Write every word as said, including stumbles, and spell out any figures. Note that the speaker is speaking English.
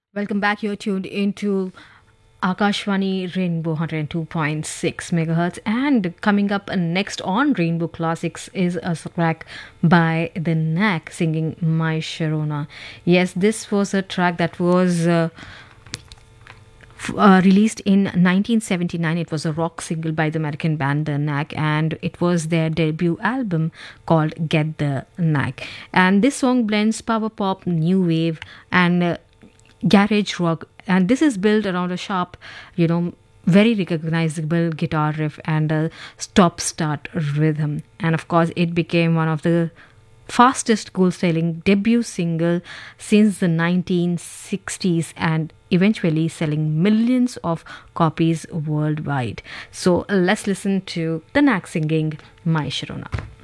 Welcome back. You're tuned into Akashvani Rainbow one hundred two point six megahertz. And coming up next on Rainbow Classics is a track by The Knack singing My Sharona. Yes, this was a track that was uh, f- uh, released in nineteen seventy-nine. It was a rock single by the American band The Knack, and it was their debut album called Get the Knack. And this song blends power pop, new wave, and uh, garage rock, and this is built around a sharp, you know, very recognizable guitar riff and a stop start rhythm. And of course it became one of the fastest goal selling debut single since the nineteen sixties, and eventually selling millions of copies worldwide. So let's listen to The Knack singing My Sharona.